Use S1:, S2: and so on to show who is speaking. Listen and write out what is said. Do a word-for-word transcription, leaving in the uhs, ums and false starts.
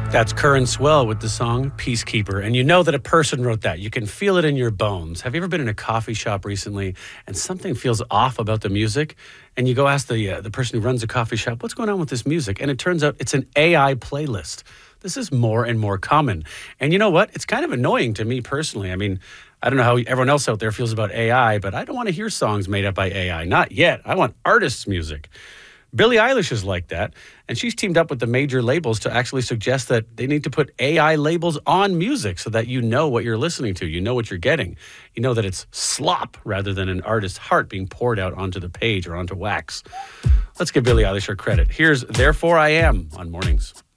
S1: That's Curran Swell with the song Peacekeeper. And you know that a person wrote that. You can feel it in your bones. Have you ever been in a coffee shop recently and something feels off about the music? And you go ask the uh, the person who runs the coffee shop, what's going on with this music? And it turns out it's an A I playlist. This is more and more common. And you know what? It's kind of annoying to me personally. I mean, I don't know how everyone else out there feels about A I, but I don't want to hear songs made up by A I. Not yet. I want artists' music. Billie Eilish is like that, and she's teamed up with the major labels to actually suggest that they need to put A I labels on music so that you know what you're listening to, you know what you're getting. You know that it's slop rather than an artist's heart being poured out onto the page or onto wax. Let's give Billie Eilish her credit. Here's Therefore I Am on Mornings.